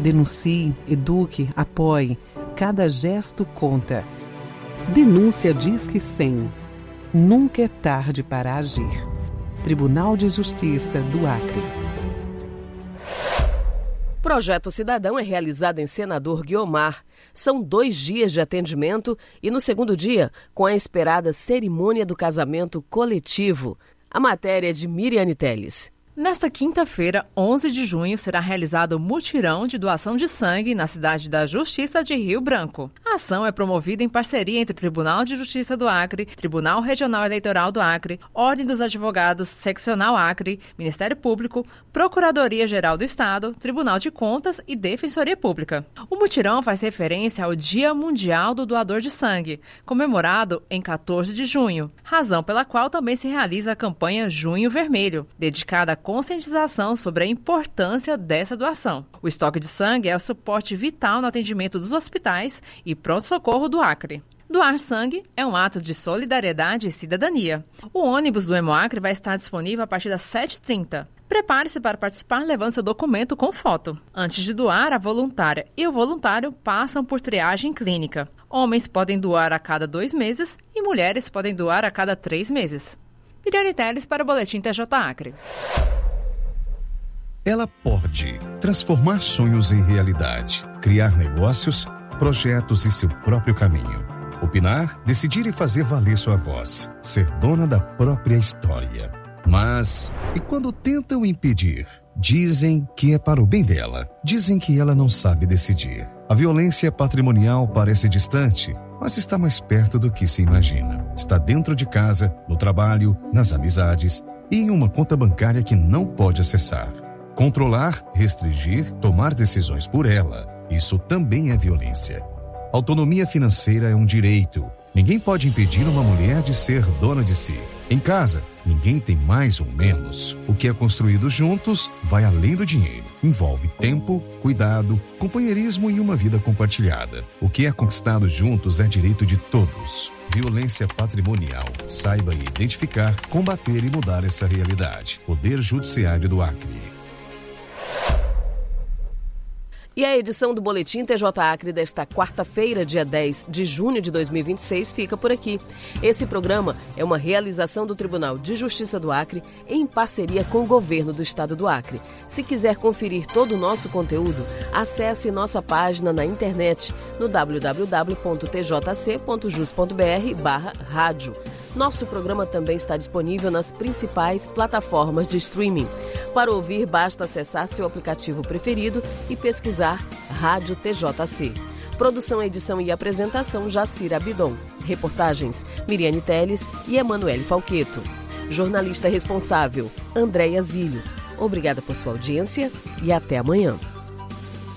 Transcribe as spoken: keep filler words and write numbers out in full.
Denuncie, eduque, apoie. Cada gesto conta. Denúncia Disque cem. Nunca é tarde para agir. Tribunal de Justiça do Acre. Projeto Cidadão é realizado em Senador Guiomar. São dois dias de atendimento e no segundo dia, com a esperada cerimônia do casamento coletivo. A matéria é de Miriane Teles. Nesta quinta-feira, onze de junho, será realizado o mutirão de doação de sangue na cidade da Justiça de Rio Branco. A ação é promovida em parceria entre o Tribunal de Justiça do Acre, Tribunal Regional Eleitoral do Acre, Ordem dos Advogados Seccional Acre, Ministério Público, Procuradoria-Geral do Estado, Tribunal de Contas e Defensoria Pública. O mutirão faz referência ao Dia Mundial do Doador de Sangue, comemorado em quatorze de junho, razão pela qual também se realiza a campanha Junho Vermelho, dedicada a conscientização sobre a importância dessa doação. O estoque de sangue é o suporte vital no atendimento dos hospitais e pronto-socorro do Acre. Doar sangue é um ato de solidariedade e cidadania. O ônibus do Hemoacre vai estar disponível a partir das sete e trinta. Prepare-se para participar levando seu documento com foto. Antes de doar, a voluntária e o voluntário passam por triagem clínica. Homens podem doar a cada dois meses e mulheres podem doar a cada três meses. Miriane Teles para o Boletim T J Acre. Ela pode transformar sonhos em realidade, criar negócios, projetos e seu próprio caminho. Opinar, decidir e fazer valer sua voz, ser dona da própria história. Mas, e quando tentam impedir? Dizem que é para o bem dela. Dizem que ela não sabe decidir. A violência patrimonial parece distante, mas está mais perto do que se imagina. Está dentro de casa, no trabalho, nas amizades e em uma conta bancária que não pode acessar. Controlar, restringir, tomar decisões por ela, isso também é violência. Autonomia financeira é um direito. Ninguém pode impedir uma mulher de ser dona de si. Em casa, ninguém tem mais ou menos. O que é construído juntos vai além do dinheiro. Envolve tempo, cuidado, companheirismo e uma vida compartilhada. O que é conquistado juntos é direito de todos. Violência patrimonial. Saiba identificar, combater e mudar essa realidade. Poder Judiciário do Acre. E a edição do Boletim T J Acre desta quarta-feira, dia dez de junho de dois mil e vinte e seis, fica por aqui. Esse programa é uma realização do Tribunal de Justiça do Acre em parceria com o Governo do Estado do Acre. Se quiser conferir todo o nosso conteúdo, acesse nossa página na internet no w w w ponto t j c ponto jus ponto b r barra rádio. Nosso programa também está disponível nas principais plataformas de streaming. Para ouvir, basta acessar seu aplicativo preferido e pesquisar Rádio T J C. Produção, edição e apresentação, Jacira Abidon. Reportagens, Miriane Teles e Emanuele Falqueto. Jornalista responsável, Andréia Zílio. Obrigada por sua audiência e até amanhã.